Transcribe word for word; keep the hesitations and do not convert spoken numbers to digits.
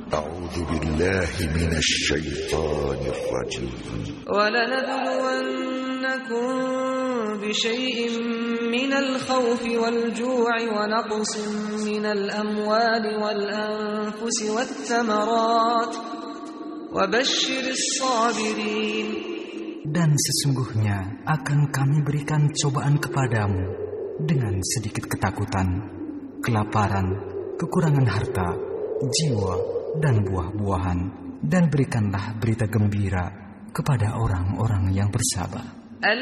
A'udzu billahi minasy syaithanir rajim. Wa lanabluwannakum bisyai'in minal khawfi wal ju'i wa naqsin minal amwali wal anfusi wat thamarat wa basyyiris sabirin. Dan sesungguhnya akan kami berikan cobaan kepadamu dengan sedikit ketakutan, kelaparan, kekurangan harta, jiwa, dan buah-buahan, dan berikanlah berita gembira kepada orang-orang yang bersabar.